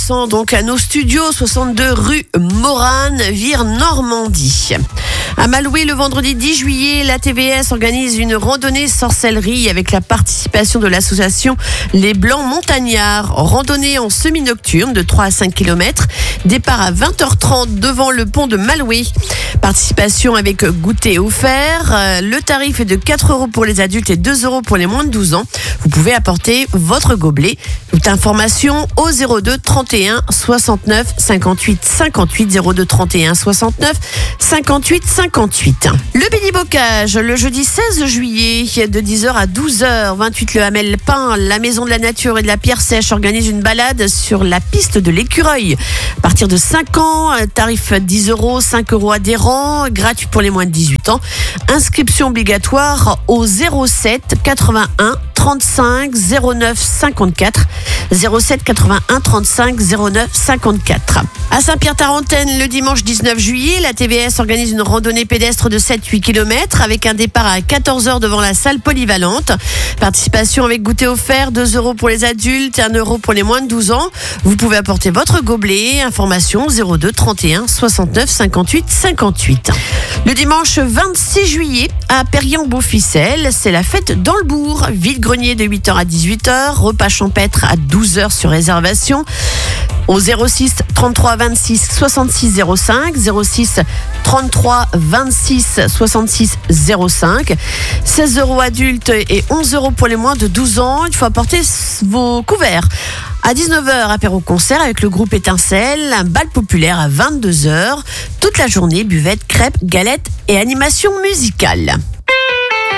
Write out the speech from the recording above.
déplaçant donc à nos studios 62 rue Morane, Vire, Normandie. À Malouet, le vendredi 10 juillet, la TVS organise une randonnée sorcellerie avec la participation de l'association Les Blancs Montagnards. Randonnée en semi-nocturne de 3 à 5 km. Départ à 20h30 devant le pont de Malouet. Participation avec goûter offert. Le tarif est de 4 € pour les adultes et 2 € pour les moins de 12 ans. Vous pouvez apporter votre gobelet. Toute information au 02 31 69 58 58 02 31 69 58 58. Le Béni-Bocage, le jeudi 16 juillet de 10h à 12h, 28 Le Hamel Pin, la Maison de la Nature et de la Pierre Sèche organise une balade sur la piste de l'Écureuil. À partir de 5 ans, tarif 10 €, 5 € adhérents, gratuit pour les moins de 18 ans. Inscription obligatoire au 07 81 35 09 54. 07 81 35 09 54. À Saint-Pierre-Tarentaine, le dimanche 19 juillet, la TVS organise une randonnée pédestre de 7-8 km avec un départ à 14h devant la salle polyvalente. Participation avec goûter offert, 2 € pour les adultes et 1 € pour les moins de 12 ans. Vous pouvez apporter votre gobelet. Information 02 31 69 58 58. Le dimanche 26 juillet, à Perriand-Beauficelle, c'est la fête dans le bourg. Vide-grenier de 8h à 18h, repas champêtre à 12h sur réservation. Au 06 33 26 66 05, 06 33 26 66 05, 16 € adultes et 11 € pour les moins de 12 ans. Il faut apporter vos couverts. À 19h, apéro-concert avec le groupe Étincelle, un bal populaire à 22h. Toute la journée, buvette, crêpes, galettes et animation musicale.